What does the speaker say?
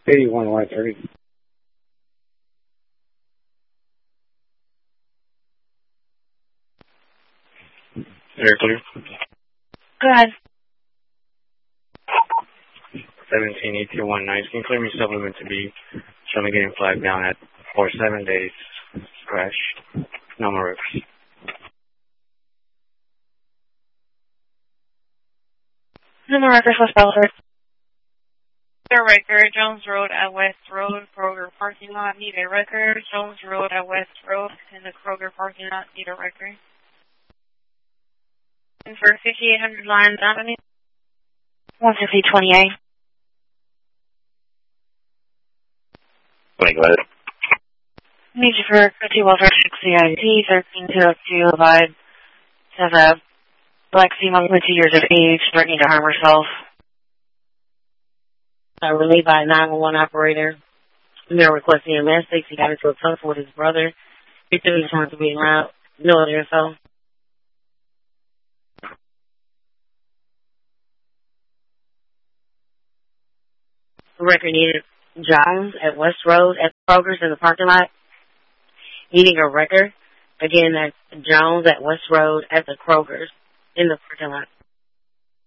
81-130. Very clear. Go ahead. 17-18-19. Can you clear me supplement to be showing getting flagged down at for 7 days? Crash. No more rivers. No more records, West Bellford. The record, Jones Road at West Road, Kroger parking lot, need a record. Jones Road at West Road in the Kroger parking lot, need a record. And for 5800 Lions Avenue. 150-28. Go ahead. Need you for 2 Walter 6 CID, 13202 Abide. Says a black female 22 years of age, threatening to harm herself. Relayed by a 911 operator. They're requesting EMS. He got into a tussle with his brother. Victim is found to be around. No other info. Record needed Jones at West Road at Kroger's in the parking lot. Needing a record. Again, that's Jones at West Road at the Kroger's in the parking lot.